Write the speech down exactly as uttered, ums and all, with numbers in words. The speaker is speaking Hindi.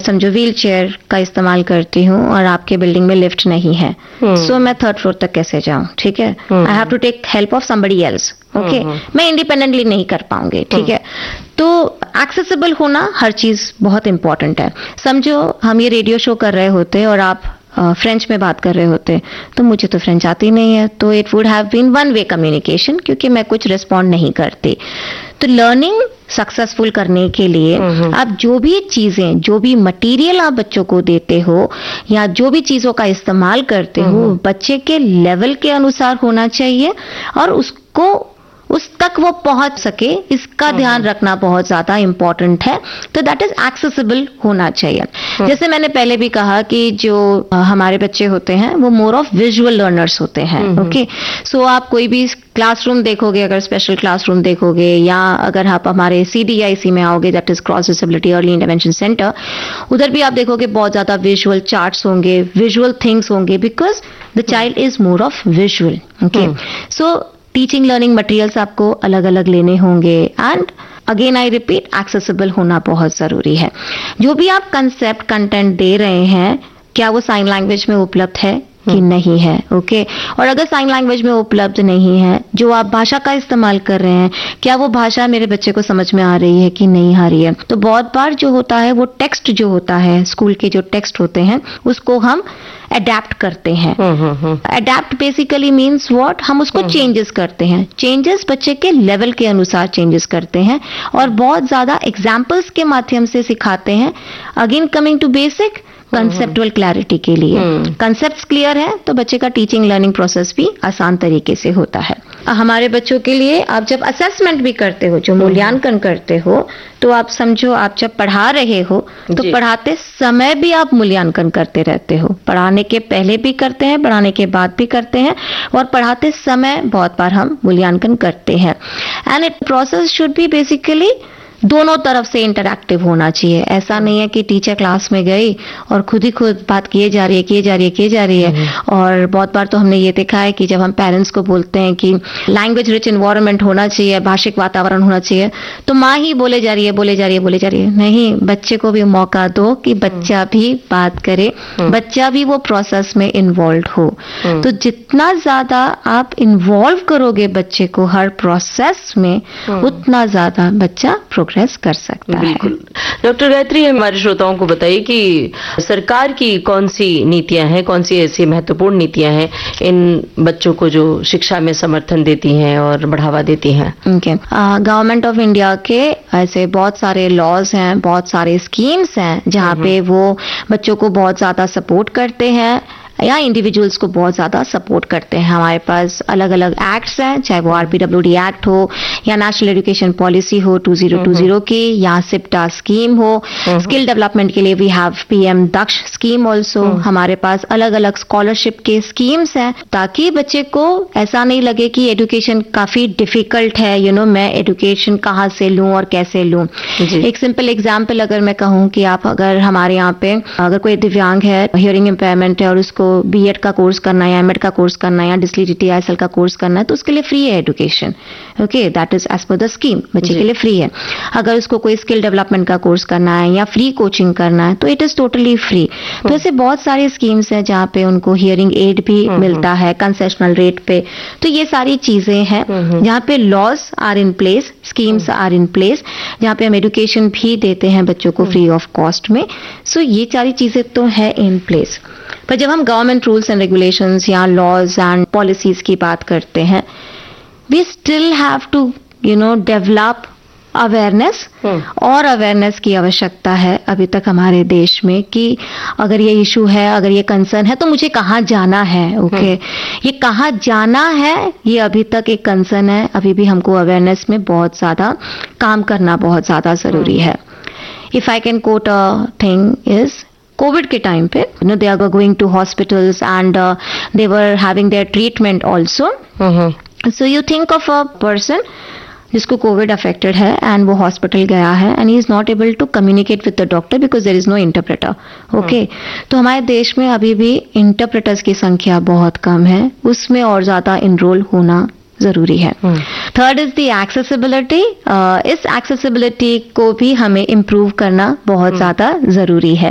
समझो व्हील चेयर का इस्तेमाल करती हूँ और आपके बिल्डिंग में लिफ्ट नहीं है, सो मैं थर्ड फ्लोर तक कैसे जाऊँ? ठीक है, I have to take help of somebody else. Okay, मैं इंडिपेंडेंटली नहीं कर पाऊंगी। ठीक है, तो एक्सेसिबल होना हर चीज बहुत इंपॉर्टेंट है। समझो हम ये रेडियो शो कर रहे होते और आप फ्रेंच uh, में बात कर रहे होते, तो मुझे तो फ्रेंच आती नहीं है, तो it would have been one way communication, क्योंकि मैं कुछ रिस्पॉन्ड नहीं करती। तो लर्निंग सक्सेसफुल करने के लिए आप जो भी चीजें, जो भी मटेरियल आप बच्चों को देते हो या जो भी चीजों का इस्तेमाल करते हो, बच्चे के लेवल के अनुसार होना चाहिए और उसको उस तक वो पहुंच सके, इसका ध्यान रखना बहुत ज्यादा इंपॉर्टेंट है। तो दैट इज एक्सेसिबल होना चाहिए। जैसे मैंने पहले भी कहा कि जो हमारे बच्चे होते हैं वो मोर ऑफ विजुअल लर्नर्स होते हैं। ओके, सो आप कोई भी क्लासरूम देखोगे, अगर स्पेशल क्लासरूम देखोगे या अगर आप हमारे सी डी आई सी में आओगे, that is cross disability early intervention centre, उधर भी आप देखोगे बहुत ज्यादा विजुअल चार्ट्स होंगे, विजुअल थिंग्स होंगे, because the child is more of visual. Okay, so teaching learning materials आपको अलग अलग लेने होंगे and again I repeat, accessible होना बहुत जरूरी है। जो भी आप कंसेप्ट कंटेंट दे रहे हैं, क्या वो साइन लैंग्वेज में उपलब्ध है कि नहीं है? ओके, और अगर साइन लैंग्वेज में उपलब्ध नहीं है, जो आप भाषा का इस्तेमाल कर रहे हैं, क्या वो भाषा मेरे बच्चे को समझ में आ रही है कि नहीं आ रही है? तो बहुत बार जो होता है वो टेक्स्ट जो होता है, स्कूल के जो टेक्स्ट होते हैं, उसको हम अडेप्ट करते हैं। अडेप्ट बेसिकली मीन्स व्हाट, हम उसको चेंजेस करते हैं। चेंजेस बच्चे के लेवल के अनुसार चेंजेस करते हैं और बहुत ज्यादा एग्जाम्पल्स के माध्यम से सिखाते हैं। Again coming to basic, कंसेप्टुअल clarity के लिए कंसेप्ट्स क्लियर है तो बच्चे का टीचिंग लर्निंग प्रोसेस भी आसान तरीके से होता है। हमारे बच्चों के लिए आप जब असेसमेंट भी करते हो, जो मूल्यांकन करते हो, तो आप समझो आप जब पढ़ा रहे हो तो पढ़ाते समय भी आप मूल्यांकन करते रहते हो। पढ़ाने के पहले भी करते हैं, पढ़ाने के बाद भी करते हैं और पढ़ाते समय बहुत बार हम मूल्यांकन करते हैं। And it process should be basically दोनों तरफ से इंटरैक्टिव होना चाहिए। ऐसा नहीं है कि टीचर क्लास में गई और खुद ही खुद बात किए जा रही है किए जा रही है किए जा रही है। और बहुत बार तो हमने ये देखा है कि जब हम पेरेंट्स को बोलते हैं कि लैंग्वेज रिच एनवायरनमेंट होना चाहिए, भाषिक वातावरण होना चाहिए, तो माँ ही बोले जा रही है बोले जा रही है बोले जा रही है। नहीं, बच्चे को भी मौका दो कि बच्चा भी बात करे, बच्चा भी वो प्रोसेस में इन्वॉल्व हो। तो जितना ज्यादा आप इन्वॉल्व करोगे बच्चे को हर प्रोसेस में, उतना ज्यादा बच्चा प्रोग्रेस कर सकता है। डॉक्टर गायत्री, हमारे श्रोताओं को बताइए कि सरकार की कौन सी नीतियां हैं, कौन सी ऐसी महत्वपूर्ण नीतियां हैं इन बच्चों को जो शिक्षा में समर्थन देती हैं और बढ़ावा देती हैं? ओके, गवर्नमेंट ऑफ इंडिया के ऐसे बहुत सारे लॉज हैं, बहुत सारे स्कीम्स हैं जहाँ पे वो बच्चों को बहुत ज्यादा सपोर्ट करते हैं या इंडिविजुअल्स को बहुत ज्यादा सपोर्ट करते हैं। हमारे पास अलग अलग एक्ट्स हैं, चाहे वो आरपीडब्ल्यूडी एक्ट हो या नेशनल एजुकेशन पॉलिसी हो टू थाउजेंड ट्वेंटी की, या सिप्टा स्कीम हो। स्किल डेवलपमेंट के लिए we have PM Daksha scheme also. हमारे पास अलग अलग स्कॉलरशिप के स्कीम्स हैं ताकि बच्चे को ऐसा नहीं लगे कि एजुकेशन काफी डिफिकल्ट है, यू नो मैं एजुकेशन कहाँ से लूं और कैसे लूं। एक सिंपल एग्जाम्पल अगर मैं कहूँ कि आप अगर हमारे यहाँ पे अगर कोई दिव्यांग है, हियरिंग इम्पेयरमेंट है और उसको बीएड का कोर्स करना है या एमएड का कोर्स करना है या डिसलेक्सिया आईएसएल का कोर्स करना है, तो उसके लिए फ्री है education. Okay, that is as per the scheme, बच्चे के लिए फ्री है। अगर उसको कोई स्किल डेवलपमेंट का कोर्स करना है या फ्री कोचिंग करना है तो इट इज टोटली फ्री। तो ऐसे बहुत सारे स्कीम्स हैं जहाँ पे उनको हियरिंग एड भी मिलता है कंसेशनल रेट पे। तो ये सारी चीजें हैं जहाँ पे laws are in place, schemes are in place, जहाँ पे हम एजुकेशन भी देते हैं बच्चों को फ्री ऑफ कॉस्ट में। सो so, ये सारी चीजें तो है इन प्लेस। पर जब हम गवर्नमेंट रूल्स एंड रेगुलेशंस या लॉज एंड पॉलिसीज की बात करते हैं, we still have to you know develop awareness. और अवेयरनेस की आवश्यकता है अभी तक हमारे देश में कि अगर ये इशू है, अगर ये कंसर्न है तो मुझे कहाँ जाना है। Okay okay? ये कहाँ जाना है ये अभी तक एक कंसर्न है। अभी भी हमको अवेयरनेस में बहुत ज्यादा काम करना बहुत ज्यादा जरूरी है। If I can coat a thing is, Covid के टाइम पे you know they are going to hospitals and they were having their treatment also. So you think of a person जिसको कोविड अफेक्टेड है एंड वो हॉस्पिटल गया है and he is not able to communicate with the doctor because there is no interpreter. Okay, तो हमारे देश में अभी भी इंटरप्रेटर्स की संख्या बहुत कम है, उसमें और ज्यादा इनरोल होना जरूरी है। Third is the accessibility. इस एक्सेसिबिलिटी को भी हमें इम्प्रूव करना बहुत ज्यादा जरूरी है।